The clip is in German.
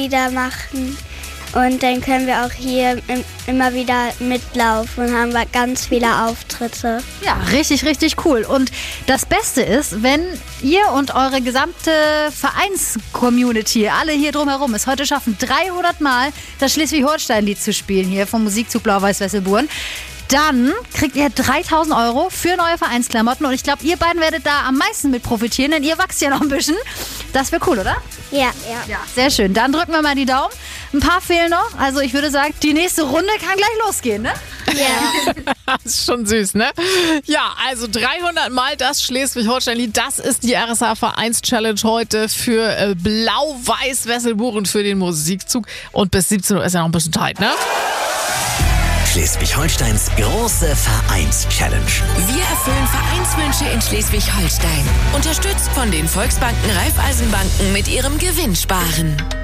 Lieder machen. Und dann können wir auch hier immer wieder mitlaufen und haben ganz viele Auftritte. Ja, richtig, richtig cool. Und das Beste ist, wenn ihr und eure gesamte Vereins-Community, alle hier drumherum, es heute schaffen, 300 Mal das Schleswig-Holstein-Lied zu spielen hier vom Musikzug Blau-Weiß-Wesselburen, dann kriegt ihr 3.000 € für neue Vereinsklamotten. Und ich glaube, ihr beiden werdet da am meisten mit profitieren, denn ihr wachst ja noch ein bisschen. Das wäre cool, oder? Ja. Sehr schön. Dann drücken wir mal die Daumen. Ein paar fehlen noch. Also ich würde sagen, die nächste Runde kann gleich losgehen, ne? Ja. Das ist schon süß, ne? Ja, also 300 Mal das Schleswig-Holstein-Lied. Das ist die RSA-Vereins-Challenge heute für Blau-Weiß-Wesselburen für den Musikzug. Und bis 17 Uhr ist ja noch ein bisschen Zeit, ne? Schleswig-Holsteins große Vereins-Challenge. Wir erfüllen Vereinswünsche in Schleswig-Holstein. Unterstützt von den Volksbanken Raiffeisenbanken mit ihrem Gewinnsparen.